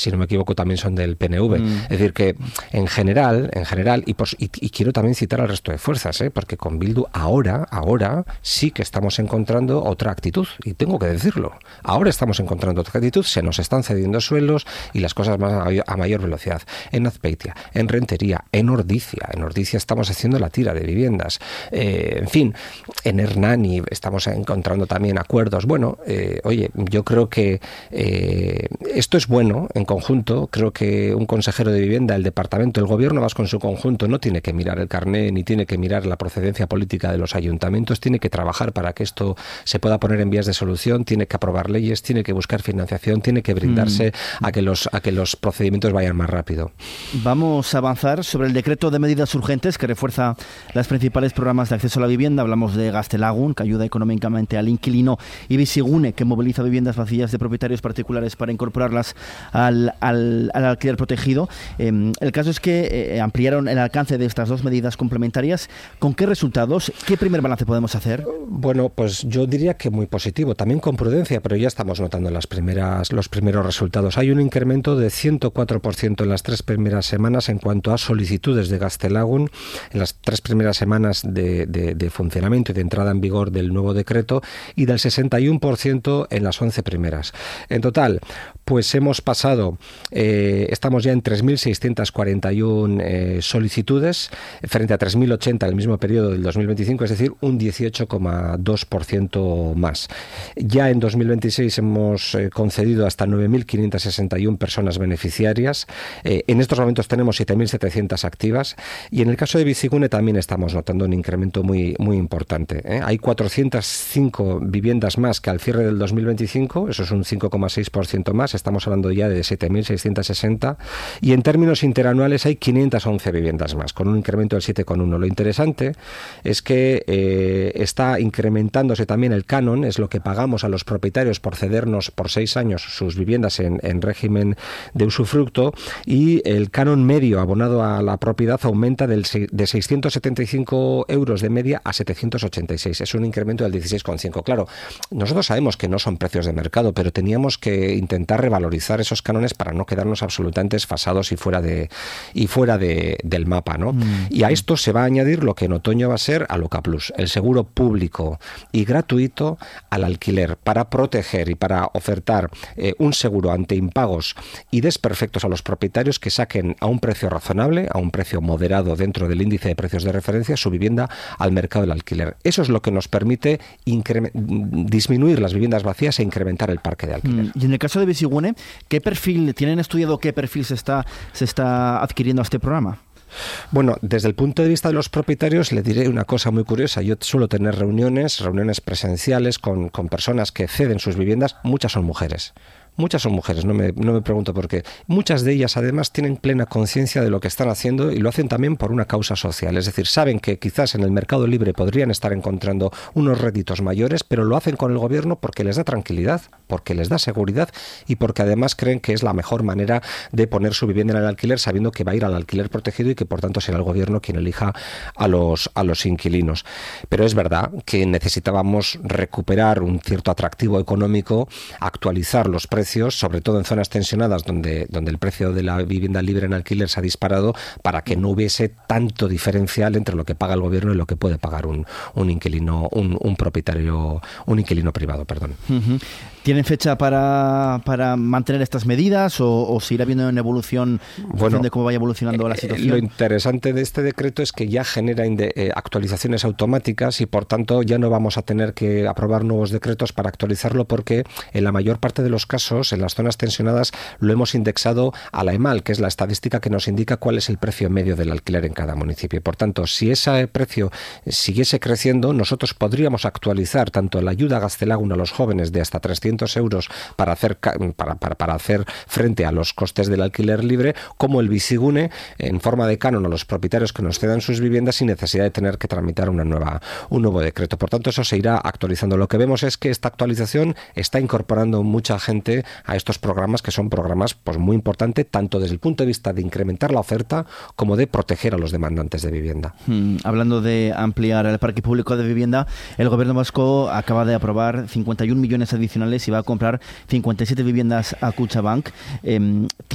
si no me equivoco también son del PNV. Es decir, que en general, y quiero también citar al resto de fuerzas, porque con Bildu ahora sí que estamos encontrando otra actitud, y tengo que decirlo. Ahora estamos encontrando otra actitud, se nos están cediendo suelos y las cosas más a mayor velocidad. En Azpeitia, en Rentería, en Ordicia estamos haciendo la tira de viviendas. En fin, en Hernani estamos encontrando también acuerdos. Bueno, oye, yo creo que esto es bueno en conjunto. Creo que un consejero de vivienda, el departamento, el gobierno vasco en su conjunto no tiene que mirar el carné ni tiene que mirar la procedencia política de los ayuntamientos, tiene que trabajar para que esto se pueda poner en vías de solución, tiene que aprobar leyes, tiene que buscar financiación, tiene que brindarse a que los procedimientos vayan más rápido. Vamos a avanzar sobre el decreto de medidas urgentes que refuerza los principales programas de acceso a la vivienda. Hablamos de Gaztelagun, que ayuda económicamente al inquilino, y Bizigune, que moviliza viviendas vacías de propietarios particulares para incorporarlas al alquiler protegido. El caso es que ampliaron el alcance de estas dos medidas complementarias. ¿Con qué resultados? ¿Qué primer balance podemos hacer? Bueno, pues yo diría que muy positivo, también con prudencia, pero ya estamos notando los primeros resultados. Hay un incremento de 104% en las 3 primeras semanas en cuanto a solicitudes de Gaztelagun, en las 3 primeras semanas de funcionamiento y de entrada en vigor del nuevo decreto, y del 61% en las 11 primeras. En total, pues hemos pasado, estamos ya en 3.641 solicitudes frente a 3.080 en el mismo periodo del 2025, es decir, un 18,2% más. Ya en 2026 hemos concedido hasta 9.561 personas beneficiarias. En estos momentos tenemos 7.700 activas, y en el caso de Bizigune también estamos notando un incremento muy importante. Hay 405 viviendas más que al cierre del 2025, eso es un 5,6% más, estamos hablando ya de 7.660, y en términos interanuales hay 511 viviendas más, con un incremento del 7,1%. Lo interesante es que está incrementándose también el canon, es lo que pagamos a los propietarios por cedernos por 6 años sus viviendas en régimen de usufructo, y el canon medio abonado a la propiedad aumenta de 675 euros de media a 786. Es un incremento del 16,5%. Claro, nosotros sabemos que no son precios de mercado, pero teníamos que intentar revalorizar esos cánones para no quedarnos absolutamente desfasados y fuera del mapa, ¿no? Y a esto se va a añadir lo que en otoño va a ser Aloca Plus, el seguro público y gratuito al alquiler, para proteger y para ofertar un seguro ante impagos y desperfectos a los propietarios que saquen a un precio razonable, a un precio moderado dentro del índice de precios de referencia, su vivienda al mercado del alquiler. Eso es lo que nos permite disminuir las viviendas vacías e incrementar el parque de alquiler. Y en el caso de Bizigune, ¿tienen estudiado qué perfil se está adquiriendo a este programa? Bueno, desde el punto de vista de los propietarios le diré una cosa muy curiosa. Yo suelo tener reuniones presenciales con personas que ceden sus viviendas. Muchas son mujeres, no me pregunto por qué. Muchas de ellas además tienen plena conciencia de lo que están haciendo y lo hacen también por una causa social. Es decir, saben que quizás en el mercado libre podrían estar encontrando unos réditos mayores, pero lo hacen con el gobierno porque les da tranquilidad, porque les da seguridad y porque además creen que es la mejor manera de poner su vivienda en el alquiler, sabiendo que va a ir al alquiler protegido y que por tanto será el gobierno quien elija a los inquilinos. Pero es verdad que necesitábamos recuperar un cierto atractivo económico, actualizar los precios, sobre todo en zonas tensionadas donde el precio de la vivienda libre en alquiler se ha disparado, para que no hubiese tanto diferencial entre lo que paga el gobierno y lo que puede pagar un inquilino, un propietario, un inquilino privado, perdón. ¿Tienen fecha para mantener estas medidas o se irá viendo en evolución de cómo vaya evolucionando la situación? Lo interesante de este decreto es que ya genera actualizaciones automáticas y por tanto ya no vamos a tener que aprobar nuevos decretos para actualizarlo, porque en la mayor parte de los casos en las zonas tensionadas lo hemos indexado a la EMAL, que es la estadística que nos indica cuál es el precio medio del alquiler en cada municipio. Por tanto, si ese precio siguiese creciendo, nosotros podríamos actualizar tanto la ayuda Gaztelagun a los jóvenes de hasta 300 euros para hacer frente a los costes del alquiler libre, como el Bizigune en forma de canon a los propietarios que nos cedan sus viviendas sin necesidad de tener que tramitar un nuevo decreto. Por tanto, eso se irá actualizando. Lo que vemos es que esta actualización está incorporando mucha gente a estos programas, que son programas pues muy importantes, tanto desde el punto de vista de incrementar la oferta como de proteger a los demandantes de vivienda. Hablando de ampliar el parque público de vivienda, el gobierno vasco acaba de aprobar 51 millones adicionales y va a comprar 57 viviendas a Kutxabank.